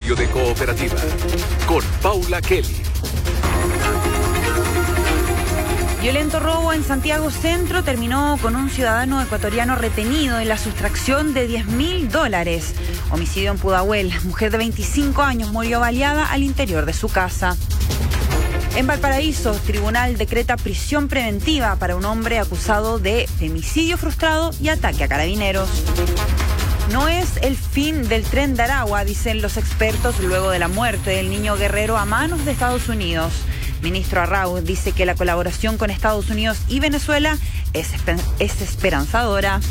diario de Cooperativa con Paula Kelly. Violento robo en Santiago Centro terminó con un ciudadano ecuatoriano retenido en la sustracción de $10.000. Homicidio en Pudahuel. Mujer de 25 años murió baleada al interior de su casa. En Valparaíso, tribunal decreta prisión preventiva para un hombre acusado de femicidio frustrado y ataque a carabineros. No es el fin del Tren de Aragua, dicen los expertos, luego de la muerte del niño guerrero a manos de Estados Unidos. Ministro Arrau dice que la colaboración con Estados Unidos y Venezuela es esperanzadora.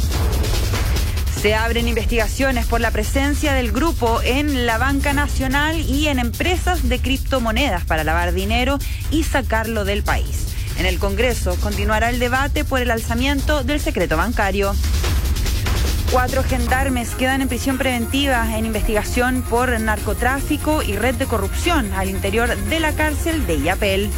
Se abren investigaciones por la presencia del grupo en la banca nacional y en empresas de criptomonedas para lavar dinero y sacarlo del país. En el Congreso continuará el debate por el alzamiento del secreto bancario. 4 gendarmes quedan en prisión preventiva en investigación por narcotráfico y red de corrupción al interior de la cárcel de Illapel.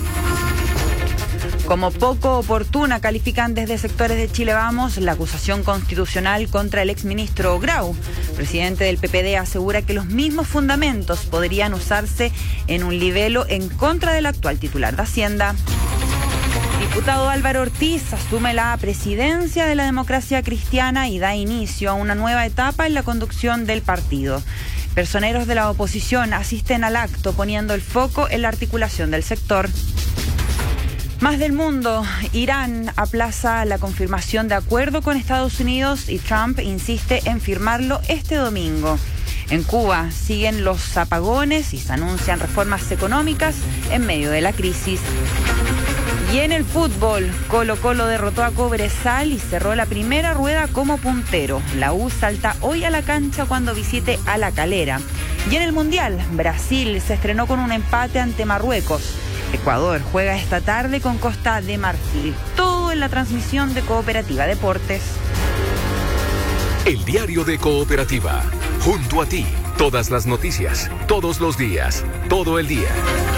Como poco oportuna califican desde sectores de Chile Vamos la acusación constitucional contra el exministro Grau. Presidente del PPD asegura que los mismos fundamentos podrían usarse en un libelo en contra del actual titular de Hacienda. Diputado Álvaro Ortiz asume la presidencia de la Democracia Cristiana y da inicio a una nueva etapa en la conducción del partido. Personeros de la oposición asisten al acto poniendo el foco en la articulación del sector. Más del mundo, Irán aplaza la confirmación de acuerdo con Estados Unidos y Trump insiste en firmarlo este domingo. En Cuba siguen los apagones y se anuncian reformas económicas en medio de la crisis. Y en el fútbol, Colo-Colo derrotó a Cobresal y cerró la primera rueda como puntero. La U salta hoy a la cancha cuando visite a La Calera. Y en el Mundial, Brasil se estrenó con un empate ante Marruecos. Ecuador juega esta tarde con Costa de Marfil. Todo en la transmisión de Cooperativa Deportes. El diario de Cooperativa. Junto a ti. Todas las noticias. Todos los días. Todo el día.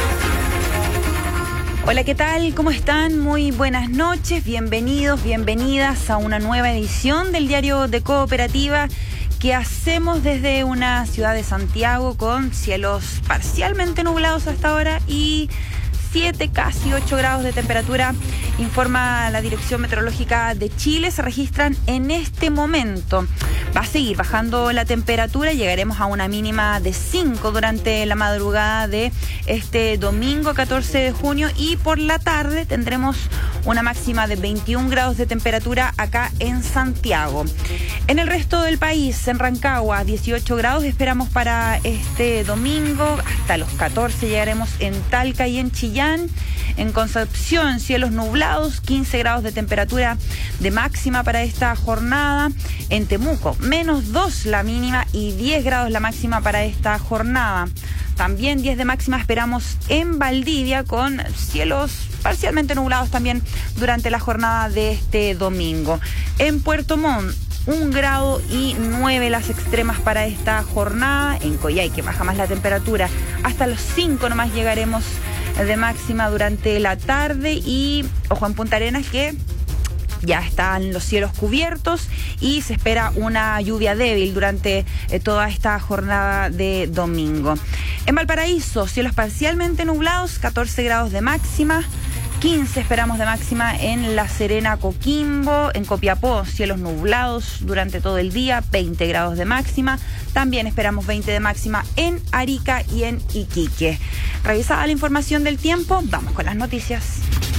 Hola, ¿qué tal? ¿Cómo están? Muy buenas noches. Bienvenidos, bienvenidas a una nueva edición del diario de Cooperativa que hacemos desde una ciudad de Santiago con cielos parcialmente nublados hasta ahora y 7, casi 8 grados de temperatura, informa la Dirección Meteorológica de Chile, se registran en este momento. Va a seguir bajando la temperatura, llegaremos a una mínima de 5 durante la madrugada de este domingo 14 de junio y por la tarde tendremos una máxima de 21 grados de temperatura acá en Santiago. En el resto del país, en Rancagua, 18 grados esperamos para este domingo, hasta los 14 llegaremos en Talca y en Chillán. En Concepción, cielos nublados, 15 grados de temperatura de máxima para esta jornada. En Temuco, -2 la mínima y 10 grados la máxima para esta jornada. También 10 de máxima esperamos en Valdivia con cielos parcialmente nublados también durante la jornada de este domingo. En Puerto Montt, 1 grado y 9 las extremas para esta jornada. En Coyhaique baja más la temperatura, hasta los 5 nomás llegaremos de máxima durante la tarde y ojo en Punta Arenas que ya están los cielos cubiertos y se espera una lluvia débil durante toda esta jornada de domingo. En Valparaíso, cielos parcialmente nublados, 14 grados de máxima. 15 esperamos de máxima en La Serena, Coquimbo. En Copiapó, cielos nublados durante todo el día, 20 grados de máxima. También esperamos 20 de máxima en Arica y en Iquique. Revisada la información del tiempo, vamos con las noticias.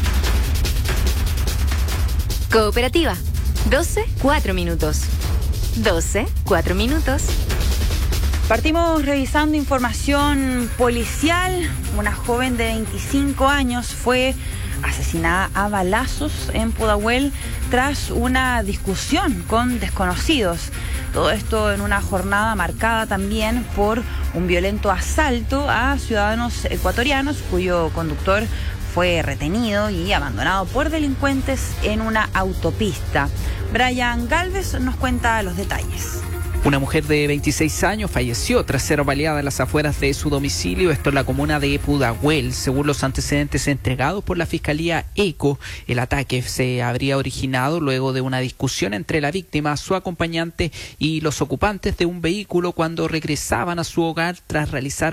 Cooperativa, 12, 4 minutos. 12, 4 minutos. Partimos revisando información policial. Una joven de 25 años fue asesinada a balazos en Pudahuel tras una discusión con desconocidos. Todo esto en una jornada marcada también por un violento asalto a ciudadanos ecuatorianos cuyo conductor fue retenido y abandonado por delincuentes en una autopista. Brian Galvez nos cuenta los detalles. Una mujer de 26 años falleció tras ser baleada en las afueras de su domicilio, esto en la comuna de Pudahuel. Según los antecedentes entregados por la Fiscalía ECO, el ataque se habría originado luego de una discusión entre la víctima, su acompañante y los ocupantes de un vehículo cuando regresaban a su hogar tras realizar